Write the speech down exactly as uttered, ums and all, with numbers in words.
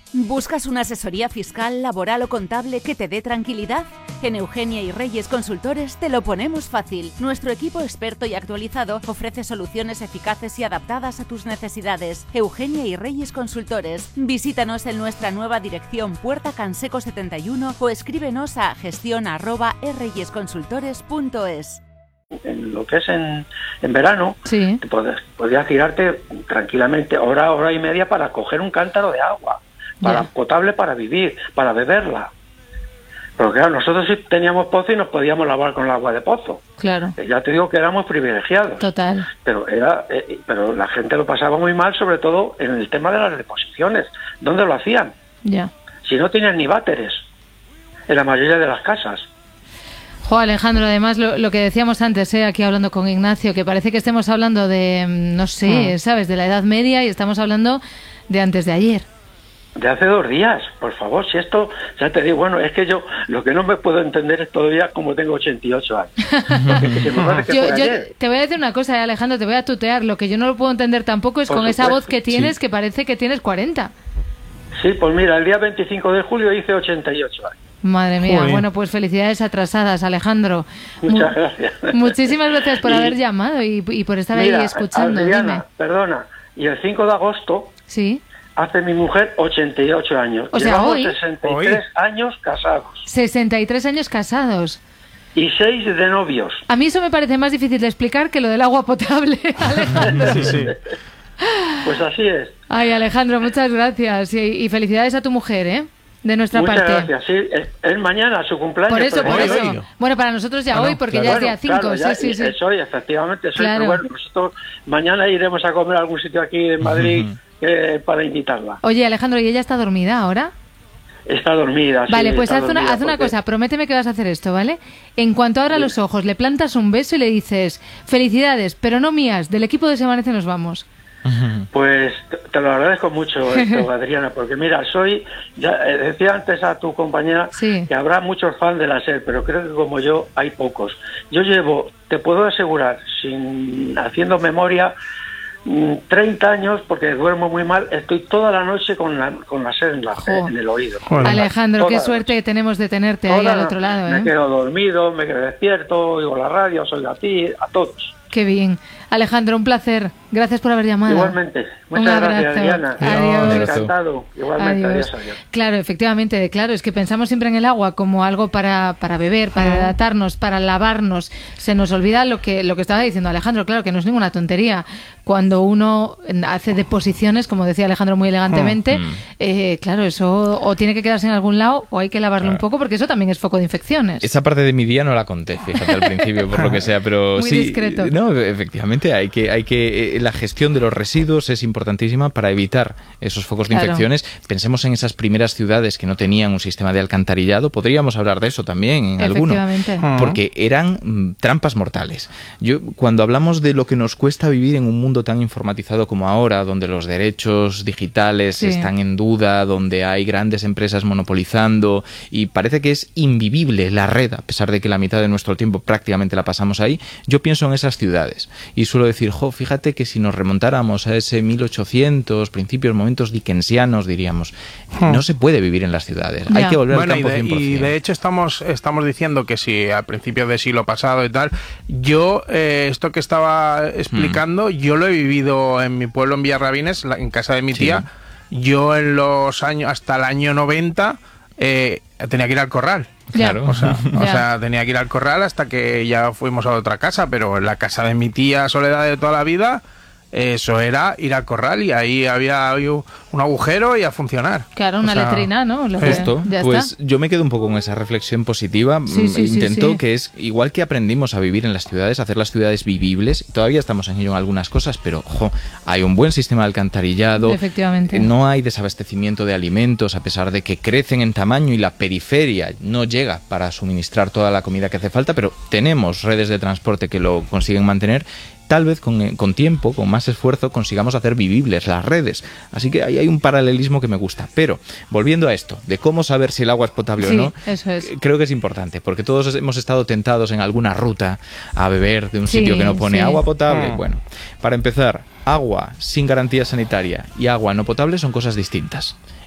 ¿Buscas una asesoría fiscal, laboral o contable que te dé tranquilidad? En Eugenia y Reyes Consultores te lo ponemos fácil. Nuestro equipo experto y actualizado ofrece soluciones eficaces y adaptadas a tus necesidades. Eugenia y Reyes Consultores. Visítanos en nuestra nueva dirección Puerta Canseco setenta y uno o escríbenos a gestión arroba reyesconsultores punto es. En lo que es en, en verano, sí. te podías, podías tirarte tranquilamente hora, hora y media para coger un cántaro de agua. Para yeah. potable para vivir, para beberla. Pero claro, nosotros sí teníamos pozo y nos podíamos lavar con el agua de pozo. Claro. Ya te digo que éramos privilegiados. Total. Pero era, eh, pero la gente lo pasaba muy mal, sobre todo en el tema de las deposiciones. ¿Dónde lo hacían? Ya. Yeah. Si no tenían ni váteres en la mayoría de las casas. Jo, Alejandro, además lo, lo que decíamos antes, eh, aquí hablando con Ignacio, que parece que estemos hablando de, no sé, mm. ¿sabes?, de la Edad Media y estamos hablando de antes de ayer. De hace dos días, por favor, si esto, ya te digo, bueno, es que yo lo que no me puedo entender es todavía como tengo ochenta y ocho años. Se me que yo, yo te voy a decir una cosa, Alejandro, te voy a tutear, lo que yo no lo puedo entender tampoco es por con supuesto, esa voz que tienes, sí. que parece que tienes cuarenta. Sí, pues mira, el día veinticinco de julio hice ochenta y ocho años. Madre mía, Uy. Bueno, pues felicidades atrasadas, Alejandro. Muchas Mu- gracias. Muchísimas gracias por y, haber llamado y, y por estar mira, ahí escuchando. Adriana, dime. Perdona, y el cinco de agosto... Sí. Hace mi mujer ochenta y ocho años. O sea, Llevamos hoy, sesenta y tres hoy. años casados. sesenta y tres años casados. Y seis de novios. A mí eso me parece más difícil de explicar que lo del agua potable, Alejandro. Sí, sí. Pues así es. Ay, Alejandro, muchas gracias. Y, y felicidades a tu mujer, ¿eh? De nuestra muchas parte. Muchas gracias. Sí, es, es mañana su cumpleaños. Por eso, por hoy, eso. Hoy. Bueno, para nosotros ya ah, hoy, porque claro. ya es día cinco. Claro, ya, sí, sí, sí. Es hoy, efectivamente. Es claro. hoy, pero bueno, nosotros mañana iremos a comer a algún sitio aquí en Madrid. Uh-huh. Eh, para invitarla. Oye, Alejandro, ¿y ella está dormida ahora? Está dormida, sí. Vale, pues haz una, una, haz una cosa, prométeme que vas a hacer esto, ¿vale? En cuanto abra sí. los ojos, le plantas un beso y le dices, felicidades, pero no mías, del equipo de Se Amanece nos vamos. Pues te lo agradezco mucho esto, Adriana, porque mira, soy, ya decía antes a tu compañera sí. que habrá muchos fans de la SER, pero creo que como yo hay pocos. Yo llevo, te puedo asegurar, sin haciendo memoria, treinta años, porque duermo muy mal, estoy toda la noche con la, con la SER en, la, en el oído. Joder. Alejandro, toda qué suerte noche. tenemos de tenerte toda ahí al otro lado. Me ¿eh? quedo dormido, me quedo despierto, oigo la radio, soy a ti, a todos. Qué bien. Alejandro, un placer. Gracias por haber llamado. Igualmente. Muchas un gracias, abrazo. Adriana. Adiós. Encantado. Igualmente. Adiós. Adiós, adiós. Claro, efectivamente, claro, es que pensamos siempre en el agua como algo para, para beber, para hidratarnos, para lavarnos. Se nos olvida lo que, lo que estaba diciendo Alejandro, claro, que no es ninguna tontería. Cuando uno hace deposiciones, como decía Alejandro muy elegantemente, mm. eh, claro, eso o tiene que quedarse en algún lado o hay que lavarlo claro. un poco, porque eso también es foco de infecciones. Esa parte de mi día no la conté, fíjate, al principio, por lo que sea, pero muy sí. discreto. No, efectivamente, hay que, hay que eh, la gestión de los residuos es importantísima para evitar esos focos de claro. infecciones. Pensemos en esas primeras ciudades que no tenían un sistema de alcantarillado. Podríamos hablar de eso también en alguno, porque eran mm, trampas mortales. Yo, cuando hablamos de lo que nos cuesta vivir en un mundo tan informatizado como ahora, donde los derechos digitales sí. están en duda, donde hay grandes empresas monopolizando y parece que es invivible la red, a pesar de que la mitad de nuestro tiempo prácticamente la pasamos ahí, yo pienso en esas ciudades y suelo decir, jo, fíjate que si nos remontáramos a ese mil ochocientos, principios, momentos dickensianos, diríamos, hmm. no se puede vivir en las ciudades, yeah. hay que volver bueno, al campo y de, cien por ciento. Y de hecho estamos, estamos diciendo que si a principios del siglo pasado y tal, yo eh, esto que estaba explicando, hmm. yo lo he vivido en mi pueblo, en Villarrabines, en casa de mi tía, sí. yo en los años, hasta el año noventa, eh, tenía que ir al corral. Claro. O sea, o sea, tenía que ir al corral hasta que ya fuimos a otra casa, pero en la casa de mi tía Soledad de toda la vida, eso era ir al corral y ahí había, había un agujero y a funcionar. Claro, una o sea, letrina, ¿no? Lo justo, que, pues está. yo me quedo un poco con esa reflexión positiva. Sí, sí, Intento sí, sí. que es, igual que aprendimos a vivir en las ciudades, hacer las ciudades vivibles, todavía estamos en ello en algunas cosas, pero ojo, hay un buen sistema de alcantarillado, efectivamente. No hay desabastecimiento de alimentos, a pesar de que crecen en tamaño y la periferia no llega para suministrar toda la comida que hace falta, pero tenemos redes de transporte que lo consiguen mantener. Tal vez con, con tiempo, con más esfuerzo, consigamos hacer vivibles las redes. Así que ahí hay un paralelismo que me gusta. Pero, volviendo a esto, de cómo saber si el agua es potable sí, o no, eso es. creo que es importante, porque todos hemos estado tentados en alguna ruta a beber de un sí, sitio que no pone sí. agua potable. Ah. Bueno, para empezar, agua sin garantía sanitaria y agua no potable son cosas distintas.